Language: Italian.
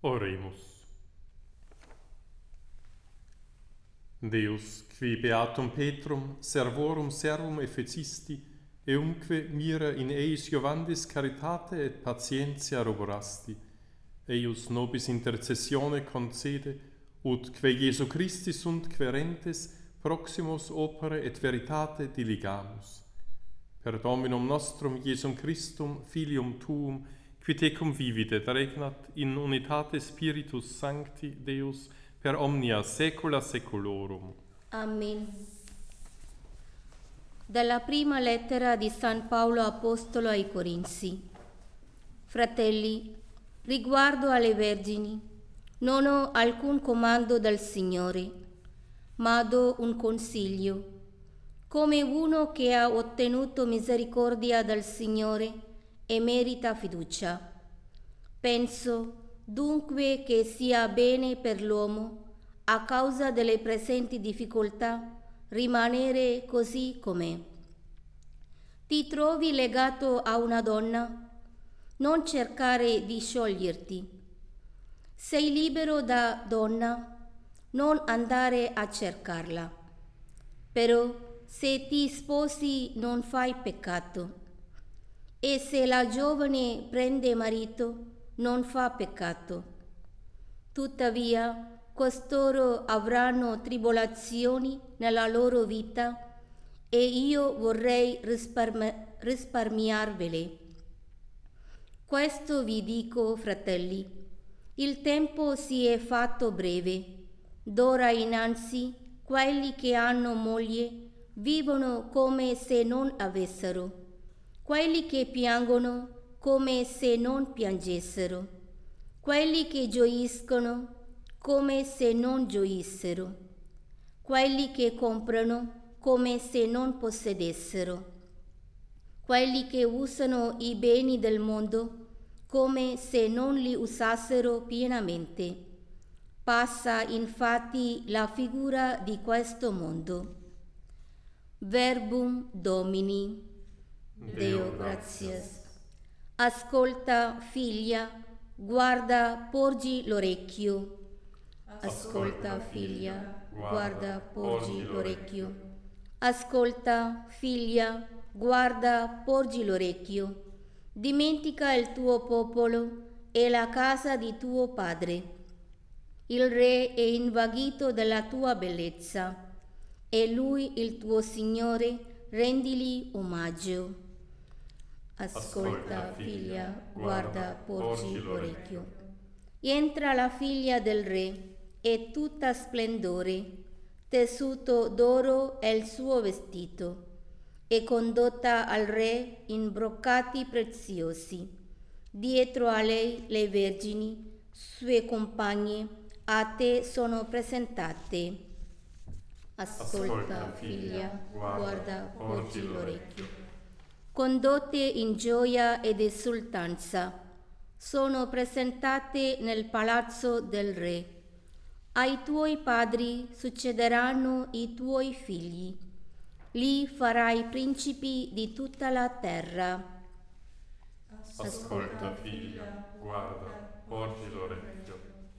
Oremus. Deus, qui beatum Petrum, servorum servum efficisti, eumque mira in eis Jovandis caritate et patientia roborasti, eius nobis intercessione concede, ut que Iesu Christi sunt querentes proximus opere et veritate diligamus. Per Dominum nostrum Iesum Christum, Filium Tuum, qui tecum vivit et regnat in unitate Spiritus Sancti Deus per omnia saecula saeculorum. Amen. Dalla prima lettera di San Paolo Apostolo ai Corinzi. Fratelli, riguardo alle vergini, non ho alcun comando dal Signore, ma do un consiglio. Come uno che ha ottenuto misericordia dal Signore e merita fiducia. Penso dunque che sia bene per l'uomo, a causa delle presenti difficoltà, rimanere così com'è. Ti trovi legato a una donna? Non cercare di scioglierti. Sei libero da donna? Non andare a cercarla. Però se ti sposi non fai peccato. E se la giovane prende marito, non fa peccato. Tuttavia, costoro avranno tribolazioni nella loro vita e io vorrei risparmiarvele. Questo vi dico, fratelli, il tempo si è fatto breve. D'ora innanzi, quelli che hanno moglie vivono come se non avessero. Quelli che piangono come se non piangessero, quelli che gioiscono come se non gioissero, quelli che comprano come se non possedessero, quelli che usano i beni del mondo come se non li usassero pienamente. Passa infatti la figura di questo mondo. Verbum Domini. Deo gratias. Ascolta, figlia, guarda, porgi l'orecchio. Ascolta, figlia, guarda, porgi l'orecchio. Ascolta, figlia, guarda, porgi l'orecchio. Dimentica il tuo popolo e la casa di tuo padre. Il re è invaghito della tua bellezza, e lui il tuo Signore, rendili omaggio. Ascolta, figlia, guarda, porgi l'orecchio. Entra la figlia del re, è tutta splendore, tessuto d'oro è il suo vestito, è condotta al re in broccati preziosi. Dietro a lei le vergini, sue compagne, a te sono presentate. Ascolta, figlia, guarda, porgi l'orecchio. Condotte in gioia ed esultanza, sono presentate nel palazzo del re. Ai tuoi padri succederanno i tuoi figli, li farai principi di tutta la terra. Ascolta, figlia, guarda, porgi l'orecchio.